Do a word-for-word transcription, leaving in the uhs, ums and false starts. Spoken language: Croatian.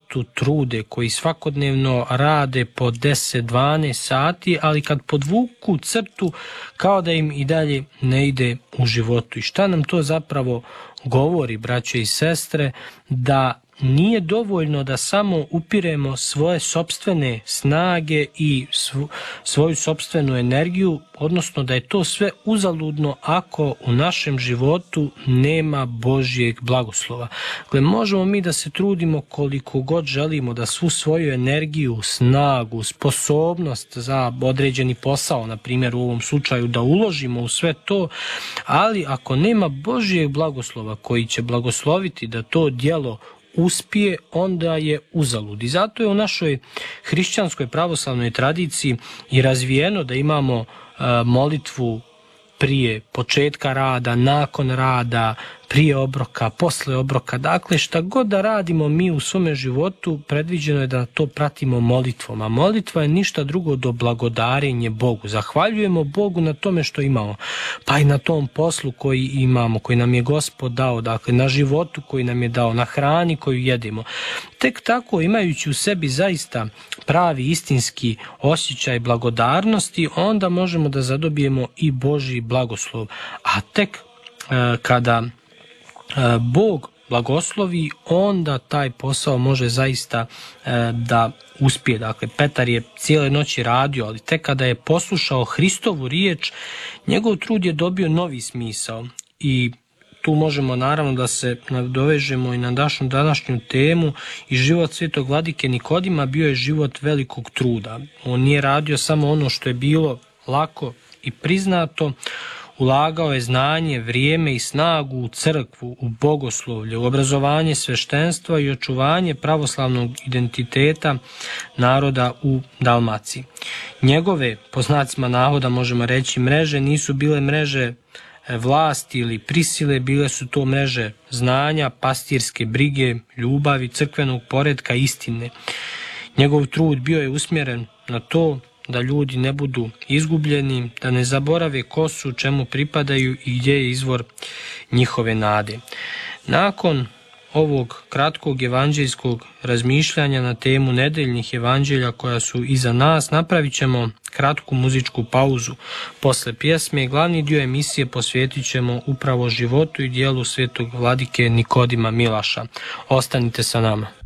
životu trude, koji svakodnevno rade po deset dvanaest sati, ali kad podvuku crtu kao da im i dalje ne ide u životu. I šta nam to zapravo govori, braće i sestre, da nije dovoljno da samo upiremo svoje sopstvene snage i svu, svoju sopstvenu energiju, odnosno da je to sve uzaludno ako u našem životu nema Božjeg blagoslova. Dakle, možemo mi da se trudimo koliko god želimo, da svu svoju energiju, snagu, sposobnost za određeni posao, na primjer u ovom slučaju, da uložimo u sve to, ali ako nema Božjeg blagoslova koji će blagosloviti da to djelo uspije, onda je uzalud. I zato je u našoj hrišćanskoj pravoslavnoj tradiciji i razvijeno da imamo uh, molitvu prije početka rada, nakon rada, prije obroka, posle obroka. Dakle, šta god da radimo mi u svome životu, predviđeno je da to pratimo molitvom. A molitva je ništa drugo do blagodarenje Bogu. Zahvaljujemo Bogu na tome što imamo, pa i na tom poslu koji imamo, koji nam je Gospod dao, dakle na životu koji nam je dao, na hrani koju jedemo. Tek tako, imajući u sebi zaista pravi istinski osjećaj blagodarnosti, onda možemo da zadobijemo i Božji blagoslov. A tek e, kada Bog blagoslovi, onda taj posao može zaista e, da uspije. Dakle, Petar je cijele noći radio, ali tek kada je poslušao Hristovu riječ, njegov trud je dobio novi smisao. I tu možemo naravno da se nadovežemo i na našu današnju temu. I život svetog vladike Nikodima bio je život velikog truda. On nije radio samo ono što je bilo lako i priznato, ulagao je znanje, vrijeme i snagu u crkvu, u bogoslovlje, u obrazovanje sveštenstva i očuvanje pravoslavnog identiteta naroda u Dalmaciji. Njegove, po znacima navoda možemo reći, mreže nisu bile mreže vlasti ili prisile, bile su to mreže znanja, pastirske brige, ljubavi, crkvenog poretka, istine. Njegov trud bio je usmjeren na to da ljudi ne budu izgubljeni, da ne zaborave ko su, čemu pripadaju i gdje je izvor njihove nade. Nakon ovog kratkog evanđeljskog razmišljanja na temu nedeljnih evanđelja koja su iza nas, napravit ćemo kratku muzičku pauzu. Posle pjesme glavni dio emisije posvjetit ćemo upravo životu i dijelu svetog vladike Nikodima Milaša. Ostanite sa nama.